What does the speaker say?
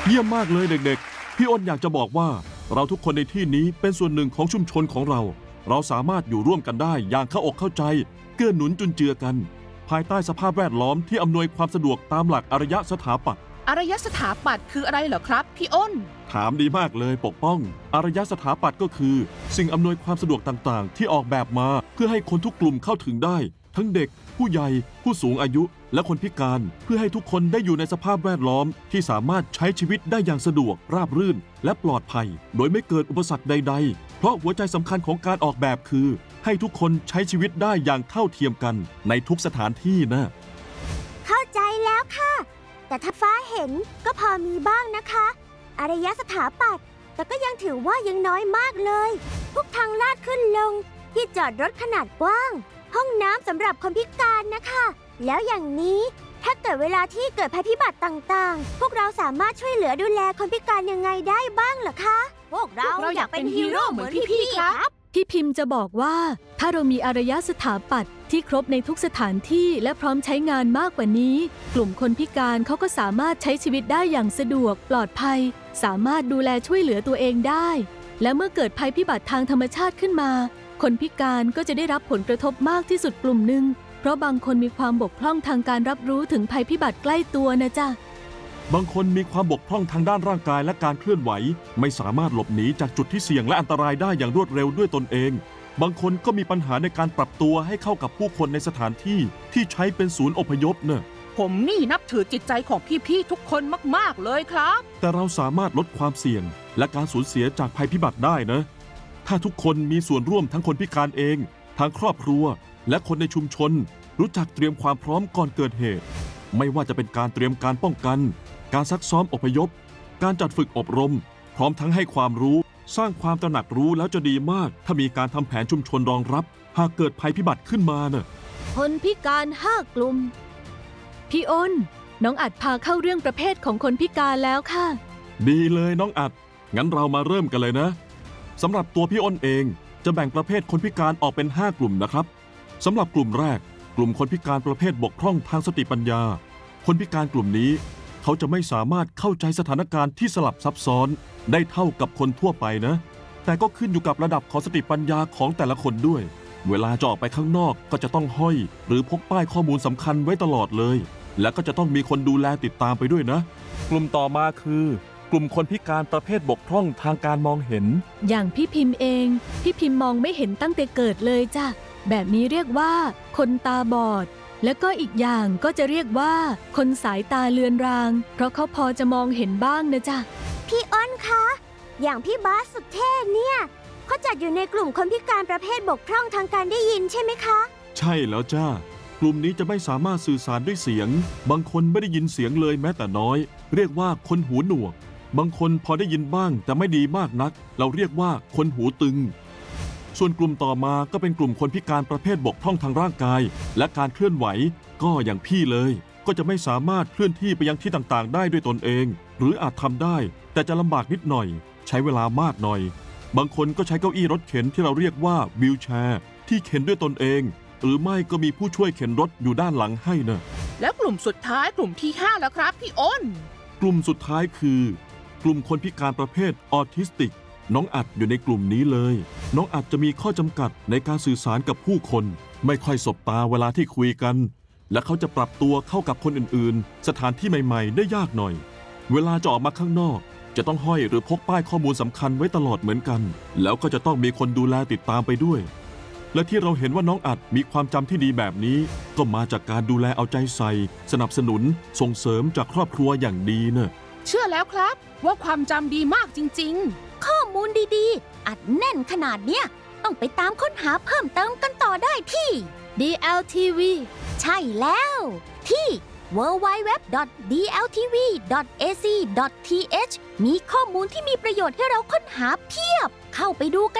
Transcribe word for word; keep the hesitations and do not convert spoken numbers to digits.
เยี่ยมมากเลยเด็กๆพี่อ้นอยากจะบอกว่าเราทุกคนในที่นี้เป็นส่วนหนึ่งของชุมชนของเราเราสามารถอยู่ร่วมกันได้อย่างเข้าอกเข้าใจเกื้อหนุนจุนเจือกันภายใต้สภาพแวดล้อมที่อำนวยความสะดวกตามหลักอารยสถาปัตย์อารยสถาปัตย์คืออะไรเหรอครับพี่อ้นถามดีมากเลยปกป้องอารยสถาปัตย์ก็คือสิ่งอำนวยความสะดวกต่างๆที่ออกแบบมาเพื่อให้คนทุกกลุ่มเข้าถึงได้ทั้งเด็กผู้ใหญ่ผู้สูงอายุและคนพิการเพื่อให้ทุกคนได้อยู่ในสภาพแวดล้อมที่สามารถใช้ชีวิตได้อย่างสะดวกราบรื่นและปลอดภัยโดยไม่เกิดอุปสรรคใดๆเพราะหัวใจสำคัญของการออกแบบคือให้ทุกคนใช้ชีวิตได้อย่างเท่าเทียมกันในทุกสถานที่นะเข้าใจแล้วค่ะแต่ถ้าฟ้าเห็นก็พอมีบ้างนะคะอารยสถาปัตย์แต่ก็ยังถือว่ายังน้อยมากเลยพวกทางลาดขึ้นลงที่จอดรถขนาดกว้างห้องน้ำสำหรับคนพิการนะคะแล้วอย่างนี้ถ้าเกิดเวลาที่เกิดภัยพิบัติต่างๆพวกเราสามารถช่วยเหลือดูแลคนพิการยังไงได้บ้างเหรอคะพวกเราอยากเป็นฮีโร่เหมือนพี่ๆครับพี่พิมพ์จะบอกว่าถ้าเรามีอารยสถาปัตย์ที่ครบในทุกสถานที่และพร้อมใช้งานมากกว่านี้กลุ่มคนพิการเขาก็สามารถใช้ชีวิตได้อย่างสะดวกปลอดภัยสามารถดูแลช่วยเหลือตัวเองได้และเมื่อเกิดภัยพิบัติทางธรรมชาติขึ้นมาคนพิการก็จะได้รับผลกระทบมากที่สุดกลุ่มหนึ่งเพราะบางคนมีความบกพร่องทางการรับรู้ถึงภัยพิบัติใกล้ตัวนะจ๊ะบางคนมีความบกพร่องทางด้านร่างกายและการเคลื่อนไหวไม่สามารถหลบหนีจากจุดที่เสี่ยงและอันตรายได้อย่างรวดเร็วด้วยตนเองบางคนก็มีปัญหาในการปรับตัวให้เข้ากับผู้คนในสถานที่ที่ใช้เป็นศูนย์อพยพเนอะผมนี่นับถือจิตใจของพี่ๆทุกคนมากๆเลยครับแต่เราสามารถลดความเสี่ยงและการสูญเสียจากภัยพิบัติได้นะถ้าทุกคนมีส่วนร่วมทั้งคนพิการเองทางครอบครัวและคนในชุมชนรู้จักเตรียมความพร้อมก่อนเกิดเหตุไม่ว่าจะเป็นการเตรียมการป้องกันการซักซ้อมอพยพการจัดฝึกอบรมพร้อมทั้งให้ความรู้สร้างความตระหนักรู้แล้วจะดีมากถ้ามีการทำแผนชุมชนรองรับหากเกิดภัยพิบัติขึ้นมาเน่ะคนพิการห้ากลุ่มพี่อ้นน้องอัดพาเข้าเรื่องประเภทของคนพิการแล้วค่ะดีเลยน้องอัดงั้นเรามาเริ่มกันเลยนะสำหรับตัวพี่อ้นเองจะแบ่งประเภทคนพิการออกเป็นห้ากลุ่มนะครับสำหรับกลุ่มแรกกลุ่มคนพิการประเภทบกพร่องทางสติปัญญาคนพิการกลุ่มนี้เขาจะไม่สามารถเข้าใจสถานการณ์ที่สลับซับซ้อนได้เท่ากับคนทั่วไปนะแต่ก็ขึ้นอยู่กับระดับของสติปัญญาของแต่ละคนด้วยเวลาจะออกไปข้างนอกก็จะต้องห้อยหรือพกป้ายข้อมูลสำคัญไว้ตลอดเลยและก็จะต้องมีคนดูแลติดตามไปด้วยนะกลุ่มต่อมาคือกลุ่มคนพิการประเภทบกพร่องทางการมองเห็นอย่างพี่พิมพ์เองพี่พิมพ์มองไม่เห็นตั้งแต่เกิดเลยจ้ะแบบนี้เรียกว่าคนตาบอดแล้วก็อีกอย่างก็จะเรียกว่าคนสายตาเลือนรางเพราะเขาพอจะมองเห็นบ้างนะจ๊ะพี่อ้นคะอย่างพี่บาสสุดเท่เนี่ยเขาจัดอยู่ในกลุ่มคนพิการประเภทบกพร่องทางการได้ยินใช่ไหมคะใช่แล้วจ้ากลุ่มนี้จะไม่สามารถสื่อสารด้วยเสียงบางคนไม่ได้ยินเสียงเลยแม้แต่น้อยเรียกว่าคนหูหนวกบางคนพอได้ยินบ้างแต่ไม่ดีมากนักเราเรียกว่าคนหูตึงส่วนกลุ่มต่อมาก็เป็นกลุ่มคนพิการประเภทบกพร่องทางร่างกายและการเคลื่อนไหวก็อย่างพี่เลยก็จะไม่สามารถเคลื่อนที่ไปยังที่ต่างๆได้ด้วยตนเองหรืออาจทำได้แต่จะลำบากนิดหน่อยใช้เวลามากหน่อยบางคนก็ใช้เก้าอี้รถเข็นที่เราเรียกว่าวีลแชร์ที่เข็นด้วยตนเองหรือไม่ก็มีผู้ช่วยเข็นรถอยู่ด้านหลังให้นะแล้วกลุ่มสุดท้ายกลุ่มที่ห้าแล้วครับพี่อ้นกลุ่มสุดท้ายคือกลุ่มคนพิการประเภทออทิสติกน้องอัดอยู่ในกลุ่มนี้เลยน้องอัดจะมีข้อจำกัดในการสื่อสารกับผู้คนไม่ค่อยสบตาเวลาที่คุยกันและเขาจะปรับตัวเข้ากับคนอื่นๆสถานที่ใหม่ๆได้ยากหน่อยเวลาจะออกมาข้างนอกจะต้องห้อยหรือพกป้ายข้อมูลสำคัญไว้ตลอดเหมือนกันแล้วก็จะต้องมีคนดูแลติดตามไปด้วยและที่เราเห็นว่าน้องอัดมีความจำที่ดีแบบนี้ก็มาจากการดูแลเอาใจใส่สนับสนุนส่งเสริมจากครอบครัวอย่างดีเนอะเชื่อแล้วครับว่าความจำดีมากจริงๆข้อมูลดีๆอัดแน่นขนาดเนี้ยต้องไปตามค้นหาเพิ่มเติมกันต่อได้ที่ดี แอล ที วีใช่แล้วที่ ดับเบิลยู ดับเบิลยู ดับเบิลยู ดอท ดี แอล ที วี ดอท เอ ซี ดอท ที เอช มีข้อมูลที่มีประโยชน์ให้เราค้นหาเพียบเข้าไปดูกัน